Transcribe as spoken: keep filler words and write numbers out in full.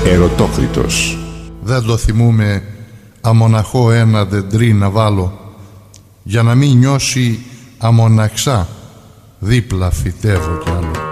Ερωτόκριτος. Δεν το θυμούμε αμοναχό ένα δεντρί να βάλω, για να μην νιώσει αμοναξά, δίπλα φυτεύω κι άλλο.